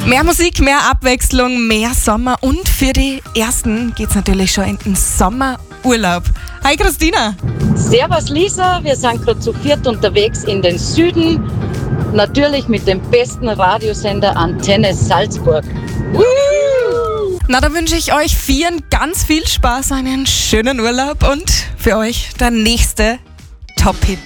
Mehr Musik, mehr Abwechslung, mehr Sommer und für die Ersten geht's natürlich schon in den Sommerurlaub. Hi Christina! Servus Lisa, wir sind gerade zu viert unterwegs in den Süden. Natürlich mit dem besten Radiosender Antenne Salzburg. Na, da wünsche ich euch vieren ganz viel Spaß, einen schönen Urlaub und für euch der nächste Top-Hit.